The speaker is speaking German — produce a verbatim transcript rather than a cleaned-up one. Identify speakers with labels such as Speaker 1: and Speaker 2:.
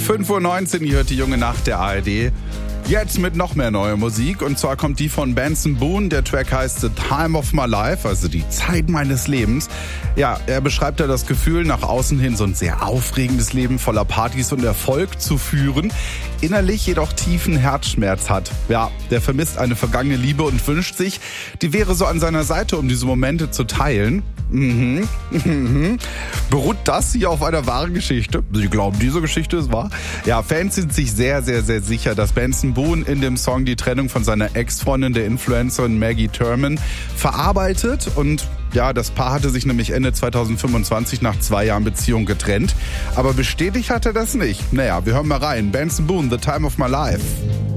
Speaker 1: fünf Uhr neunzehn, ihr hört die junge Nacht der A R D. Jetzt mit noch mehr neuer Musik, und zwar kommt die von Benson Boone. Der Track heißt The Time of My Life, also die Zeit meines Lebens. Ja, er beschreibt ja das Gefühl, nach außen hin so ein sehr aufregendes Leben voller Partys und Erfolg zu führen, innerlich jedoch tiefen Herzschmerz hat. Ja, der vermisst eine vergangene Liebe und wünscht sich, die wäre so an seiner Seite, um diese Momente zu teilen. Mhm. Mhm. Beruht das hier auf einer wahren Geschichte? Sie glauben, diese Geschichte ist wahr? Ja, Fans sind sich sehr, sehr, sehr sicher, dass Benson Boone in dem Song die Trennung von seiner Ex-Freundin, der Influencerin Maggie Thurman, verarbeitet. Und ja, das Paar hatte sich nämlich Ende zweitausendfünfundzwanzig nach zwei Jahren Beziehung getrennt. Aber bestätigt hat er das nicht. Naja, wir hören mal rein. Benson Boone, The Time of My Life.